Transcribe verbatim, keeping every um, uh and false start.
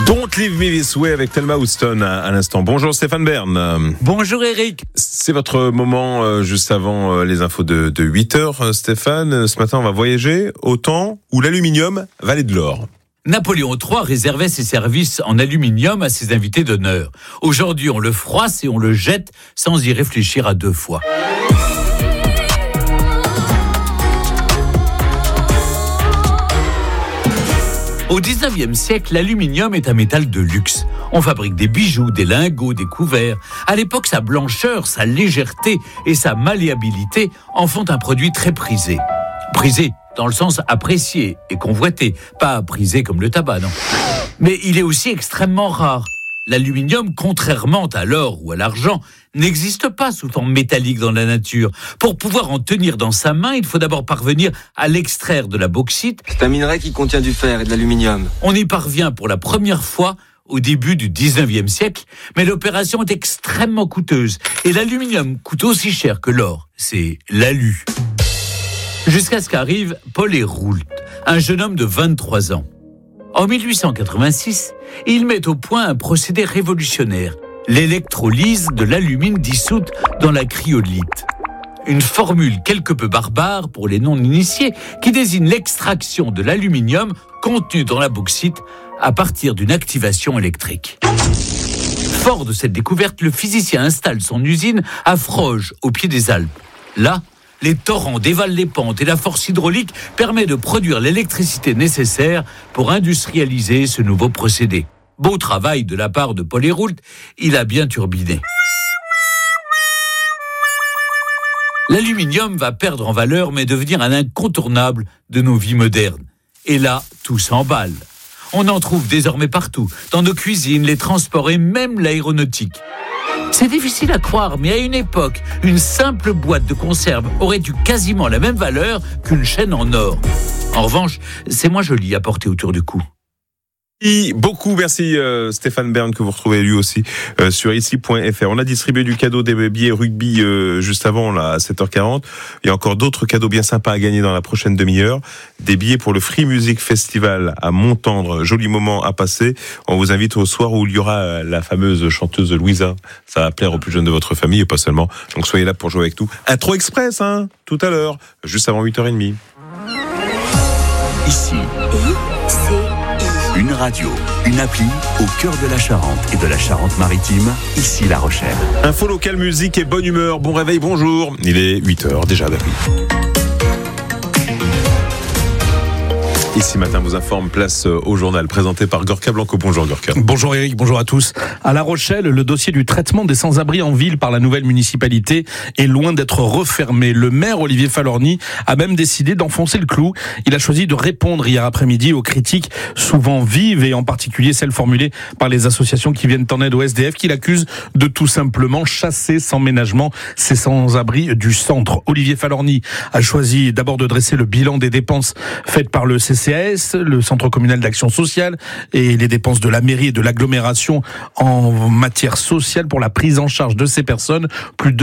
Don't Leave Me This Way avec Thelma Houston à, à l'instant. Bonjour Stéphane Bern. Bonjour Eric. C'est votre moment euh, juste avant euh, les infos de, de huit heures, euh, Stéphane. Ce matin, on va voyager au temps où l'aluminium valait de l'or. Napoléon trois réservait ses services en aluminium à ses invités d'honneur. Aujourd'hui, on le froisse et on le jette sans y réfléchir à deux fois. Au dix-neuvième siècle, l'aluminium est un métal de luxe. On fabrique des bijoux, des lingots, des couverts. À l'époque, sa blancheur, sa légèreté et sa malléabilité en font un produit très prisé. Prisé dans le sens apprécié et convoité, pas prisé comme le tabac, non. Mais il est aussi extrêmement rare. L'aluminium, contrairement à l'or ou à l'argent, n'existe pas sous forme métallique dans la nature. Pour pouvoir en tenir dans sa main, il faut d'abord parvenir à l'extraire de la bauxite. C'est un minerai qui contient du fer et de l'aluminium. On y parvient pour la première fois au début du dix-neuvième siècle, mais l'opération est extrêmement coûteuse. Et l'aluminium coûte aussi cher que l'or. C'est l'alu. Jusqu'à ce qu'arrive Paul Héroult, un jeune homme de vingt-trois ans. En mille huit cent quatre-vingt-six, il met au point un procédé révolutionnaire, l'électrolyse de l'alumine dissoute dans la cryolite. Une formule quelque peu barbare pour les non-initiés qui désigne l'extraction de l'aluminium contenu dans la bauxite à partir d'une activation électrique. Fort de cette découverte, le physicien installe son usine à Froges, au pied des Alpes. Là, les torrents dévalent les pentes et la force hydraulique permet de produire l'électricité nécessaire pour industrialiser ce nouveau procédé. Beau travail de la part de Paul Héroult, il a bien turbiné. L'aluminium va perdre en valeur mais devenir un incontournable de nos vies modernes. Et là, tout s'emballe. On en trouve désormais partout, dans nos cuisines, les transports et même l'aéronautique. C'est difficile à croire, mais à une époque, une simple boîte de conserve aurait eu quasiment la même valeur qu'une chaîne en or. En revanche, c'est moins joli à porter autour du cou. Et beaucoup, merci euh, Stéphane Bern que vous retrouvez lui aussi euh, sur ici point f r. On a distribué du cadeau des billets rugby euh, juste avant là à sept heures quarante. Il y a encore d'autres cadeaux bien sympas à gagner dans la prochaine demi-heure. Des billets pour le Free Music Festival à Montendre, joli moment à passer. On vous invite au soir où il y aura la fameuse chanteuse Louisa. Ça va plaire aux plus jeunes de votre famille et pas seulement. Donc soyez là pour jouer avec nous. Intro Express, hein, tout à l'heure, juste avant huit heures trente. Ici, une radio, une appli au cœur de la Charente et de la Charente-Maritime, ici La Rochelle. Info locale, musique et bonne humeur. Bon réveil, bonjour. Il est huit heures déjà, David. Ici Matin vous informe, place au journal présenté par Gorka Blanco. Bonjour Gorka. Bonjour Eric, bonjour à tous. À La Rochelle, le dossier du traitement des sans-abri en ville par la nouvelle municipalité est loin d'être refermé. Le maire Olivier Falorni a même décidé d'enfoncer le clou. Il a choisi de répondre hier après-midi aux critiques souvent vives et en particulier celles formulées par les associations qui viennent en aide aux S D F qu'il accuse de tout simplement chasser sans ménagement ces sans-abri du centre. Olivier Falorni a choisi d'abord de dresser le bilan des dépenses faites par le C C A S, le Centre communal d'action sociale, et les dépenses de la mairie et de l'agglomération en matière sociale pour la prise en charge de ces personnes. Plus de